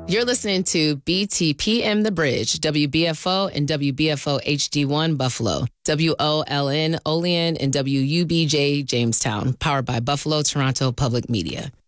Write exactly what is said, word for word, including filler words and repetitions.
You're listening to B T P M The Bridge, W B F O and W B F O H D one Buffalo, W O L N Olean and W U B J Jamestown, powered by Buffalo Toronto Public Media.